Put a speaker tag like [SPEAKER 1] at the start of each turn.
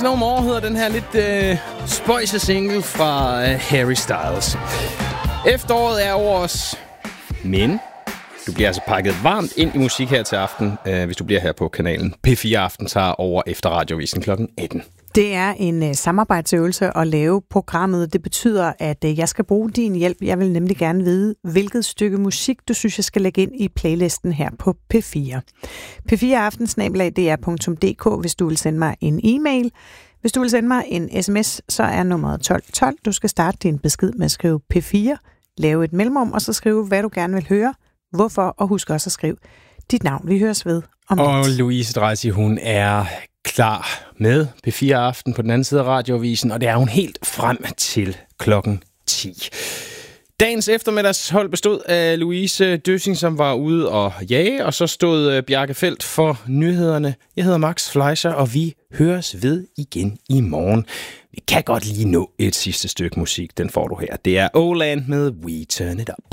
[SPEAKER 1] There's No More hedder den her lidt spøjse single fra Harry Styles. Efteråret er over os, men du bliver altså pakket varmt ind i musik her til aften, hvis du bliver her på kanalen. P4 Aften tager over efter Radiovisen kl. 18.
[SPEAKER 2] Det er en samarbejdsøvelse at lave programmet. Det betyder, at jeg skal bruge din hjælp. Jeg vil nemlig gerne vide, hvilket stykke musik, du synes, jeg skal lægge ind i playlisten her på P4. p4aften@dr.dk, hvis du vil sende mig en e-mail. Hvis du vil sende mig en sms, så er nummeret 1212. Du skal starte din besked med at skrive P4, lave et mellemrum, og så skrive, hvad du gerne vil høre, hvorfor, og husk også at skrive dit navn. Vi høres ved om lidt.
[SPEAKER 1] Og Louise Dreisig, hun er klar med P4 Aften på den anden side af Radioavisen, og det er hun helt frem til klokken 10. Dagens eftermiddagshold bestod af Louise Døssing, som var ude og jage, og så stod Bjarke Feldt for nyhederne. Jeg hedder Max Fleischer, og vi høres ved igen i morgen. Vi kan godt lige nå et sidste stykke musik, den får du her. Det er Åland med We Turn It Up.